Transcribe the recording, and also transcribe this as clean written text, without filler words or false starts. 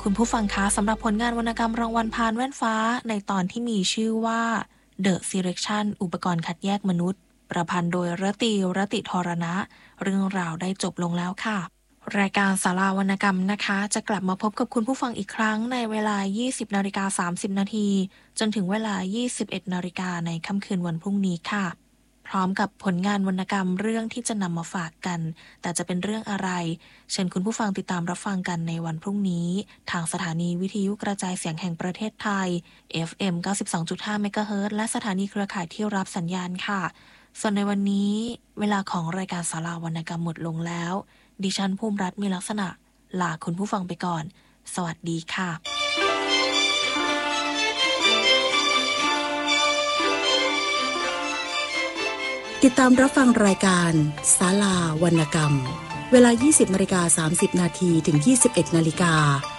คุณผู้ฟังคะสำหรับผลงานวรรณกรรมรางวัลพานแว่นฟ้าในตอนที่มีชื่อว่า The Selection อุปกรณ์คัดแยกมนุษย์ประพันธ์โดยรติธรณะเรื่องราวได้จบลงแล้วค่ะรายการศาลาวรรณกรรมนะคะจะกลับมาพบกับคุณผู้ฟังอีกครั้งในเวลา 20:30 นาทีจนถึงเวลา 21 นาฬิกาในค่ำคืนวันพรุ่งนี้ค่ะพร้อมกับผลงานวรรณกรรมเรื่องที่จะนำมาฝากกันแต่จะเป็นเรื่องอะไรเชิญคุณผู้ฟังติดตามรับฟังกันในวันพรุ่งนี้ทางสถานีวิทยุกระจายเสียงแห่งประเทศไทย FM 92.5 เมกะเฮิรตซ์และสถานีเครือข่ายที่รับสัญญาณค่ะส่วนในวันนี้เวลาของรายการศาลาวรรณกรรมหมดลงแล้วดิฉันภูมิรัตน์มีลักษณะลาคุณผู้ฟังไปก่อนสวัสดีค่ะติดตามรับฟังรายการศาลาวรรณกรรมเวลา 20:30 นาทีถึง 21 นาฬิกา